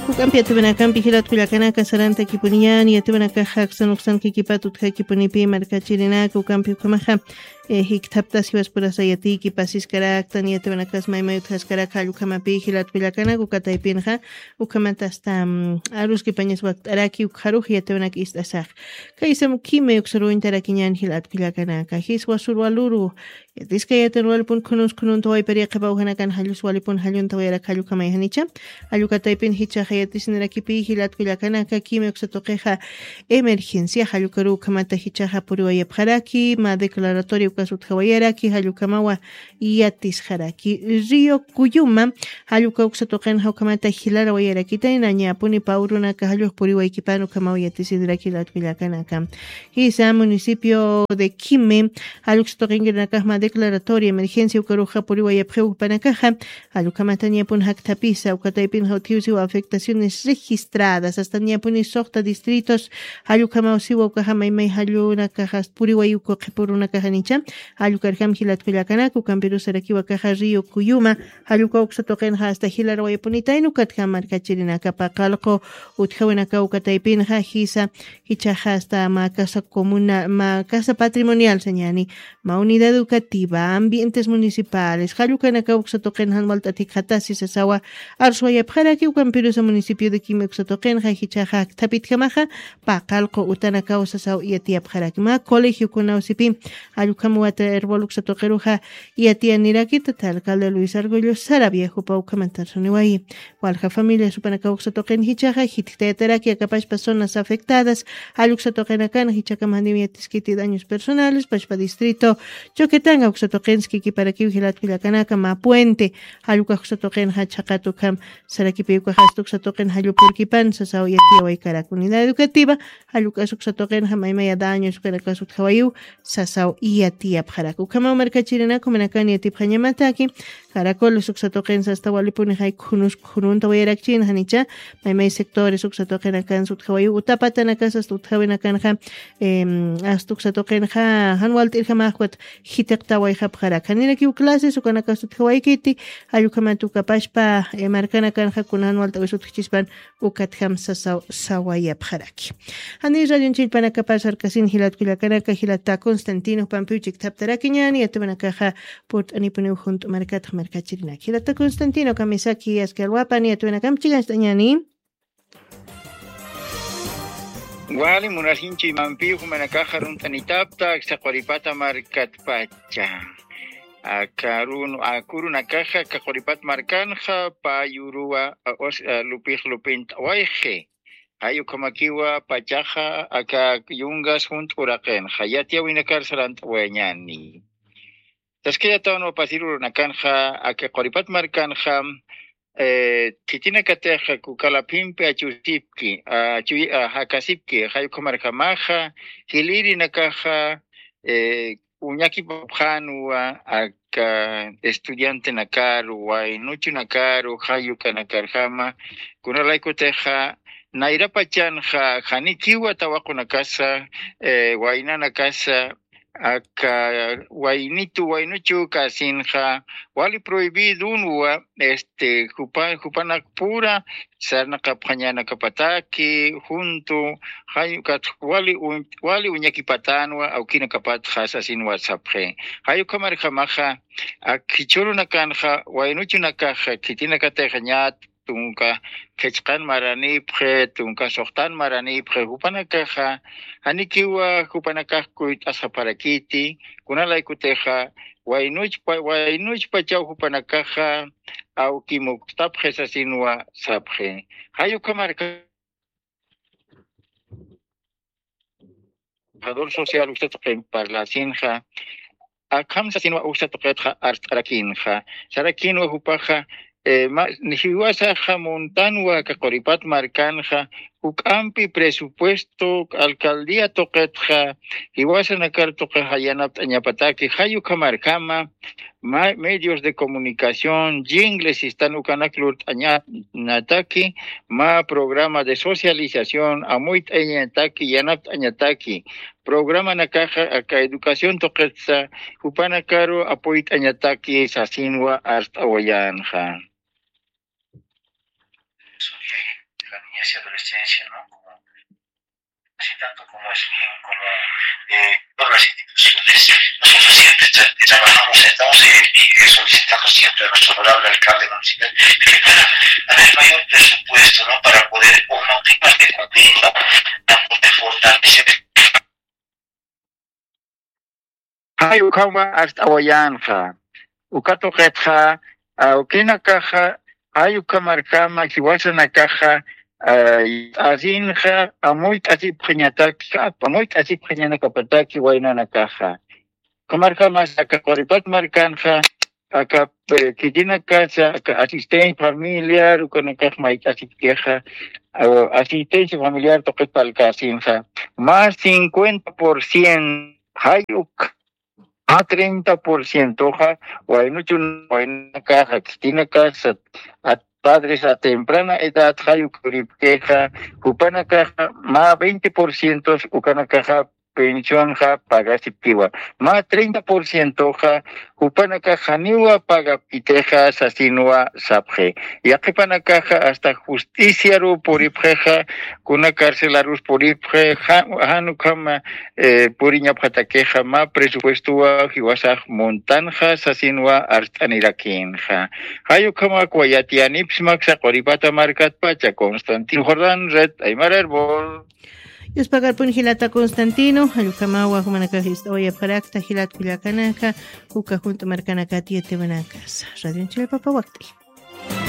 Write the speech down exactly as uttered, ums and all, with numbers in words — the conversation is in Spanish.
Kukampi atibanakampi hilat kuyakanaka saranta kipuniyan yatibanaka haksan uksan kikipatut hakipunipi markachirinaka kukampi ukamaha hiktaptas hiwaspurasa yatiki pasis karaktan yatibanakas maymayut haskarak halukamapi hilat kuyakana kukataipinha ukamantasta arus kipañas waktaraki ukharuj yatibanak istasaj kaisam kime uksaruin tarakinyan hilat kuyakanaka hiswasurwaluru yatiska yatanwalpun kunus kunun tawai periaqaba uhanakan haluswalipun halun tawayarak halukamayhanicha halukataipin hicha yatisnerakipi hilat kuyakanaka kime uksatoqeja emergencia halukaru kamata hichaja puriwayapjaraki ma declaratorio kasut hawayaraki halukamawa yatis haraki río Cuyuma haluka uksatoqen hawkamata hilara wayarakita inañapuni pauruna kahaluk puriwaykipanu kamawa yatisidrak hilat kuyakanaka hisa municipio de Quime haluksatoqengiranaka ma declaratoria emergencia ukaruja puriwayapjeupanakaja halukamata ñapun haktapisa ukataipin hautiusi afectaciones registradas hasta ñapuni soqta distritos halukama usiwa ukahamaymay haluna kajas puriwayuko qipuruna kahanicha halukarham hilat kuyakanaka kampiru sarakiwa kaja río Cuyuma haluka uksatoqenja hasta hilar wayapunita inukatka markachirinaka paqalqo utjawenaka ukataipinja hisa hichaja hasta ma casa comuna ma casa patrimonial señani ma unidad educativa ambientes municipales halukanaka uksatoqenja waltatik hatasi sasawa arswayapjaraki kampiru sa municipio de Quime uksatoqenja hichaja tapitjamaja paqalqo utanaka usasaw yatiapjaraki ma colegio kunawsipi halukamuwata herboluksatoqeruja yatianirakita alcalde Luis Argollo Saraviejo paukamantarsuniwai walja familia supanaka uksatoqen hichaja hitktetaraki akapash personas afectadas aluksatoqenakan hichakamandi yatiskiti daños personales pashpa distrito Choquetanga uksatoqenski kiparaki hilat kuyakanaka ma puente haluka uksatoqenja chaqatukam sarakipiuka hastuksatoqen halupurkipan sasaw yatiaway karak unidad educativa haluka uksatoqenja maymaya daños karakasut hawayu sasaw yatiapjarak ukama markachirina kumenakan yatipjañamataki Caracol uksatoqen hasta walipuni hay kunus kununta wayarakchin hanicha maymay sectores uksatoqen akan sut hawayu utapatanakan sastut hawinakan em astuksatoqen ha hanwaltirja mahwat hitiqta wayhapjarak haniraki clases ukanaka sut hawaykiti halukamatu kapashpa markanakan hakunan walta wisut chispan ukatham sasaw sawayapjaraki hani radio chilpanaka pasarkasin hilat kuyakanaka hilata Constantino Pampiuchik taptarakiñani yatubanakaja port anipuni junto markat markachirinaki hilata Constantino kamisaki askalwapani yatubanakam chigastañani Wali munarhinchi mampiu kumanakaja runtanitapta xaqoripata markat pacha akarun akurun akaja kaqoripat markanja payurua os lupij lupint wayje ayu kamakiwa pachaja aka yungas junt uraqen hayatia winakar sarant wañani taskaya tawno pasiru nakanja aka qoripat markanja eh titina kateja kukalapimpe achusipki achu hakasipki hayu kamarkamaja hiliri nakaja eh uñaki papjanua aka estudiante nakaru wainuchu nakaru hayuka nakarjama kunalaikoteja Naira pachanja janikiwa tawakuna casa eh wainana casa aka wainitu wainuchu kasinja wali prohibido unwa este kupa kupana pura sarna kapanyana kapataki junto hayu kat wali wali unyaki patanwa au kina kapat khasa sin whatsapp hayu kamar khamaha akichuru nakanja wainuchu nakaja kitina katejanyat tunka kechkan marani pre tunka sohtan marani pre hupanakaja hanikiwa hupanakaj kuit asaparakiti kunala ikuteja wainuch pa wainuch pachau hupanakaja au kimuktapje sasinwa sapje hayu kamarka hador social usted parla sinja akam sasinwa usted toqetja artrakinja sarakinwa hupaja Eh, nihiwasa jamontanwa kaqoripat markanja ukampi presupuesto alcaldía toqetja hiwasa nakar toqeja yanap añapataki hayu kamarkama medios de comunicación jingles están ukanaklut aña nataki ma programa de socialización amuit añataki yanap añataki programa nakaja aka educación toqetsa upanakaro apoit añataki sasinwa hasta wayanja infancia, adolescencia, ¿no? Como, así tanto como es bien, como eh, todas las instituciones. Nosotros siempre tra trabajamos, estamos eh, solicitando siempre a nuestro honorable alcalde municipal que para haber mayor presupuesto, ¿no? Para poder, o no temas de cumplir, para poder fortalecer. Hay ukama hasta Oyanja, ukato ketja, ukina caja, hay ukamarkama, kiwasana caja, azinja, amoit así preñataka, amoit así preñanacapataki, wainana caja. Kamarkama, acá coripat marcanja, acá kitina casa, asistencia familiar, ukanaka maita así queja, asistencia familiar toque palcasinja, más cincuenta por ciento, hay a treinta por ciento, ja, o hay mucho, o hay una caja, que tiene casa, a padres a temprana edad, hay un queja, upana caja, más veinte por ciento, ukana caja, pensión, ja, paga siptiwa, más treinta por ciento, ja, upana caja, niwa paga piteja, sasinua, sapje, y aquí pana caja, hasta justicia ru por ipjeja, kuna cárcel arus por ipjeja, hanukama, eh, puriña pataqueja, ma presupuestua, hiwasaj montanja, sasinua, artanirakinja. Hayukama kwayatianipsmaxa, koripata marcat pacha, Constantino Jordán, red, aymar herbol. Yos pagar pun hilata Constantino, Ayukamawa, Humanacajista, Oya Parakta, Hilat Kuyakanaka, Kuka junto Marcanacati, Tebanacas, Radio Chile Papawakti.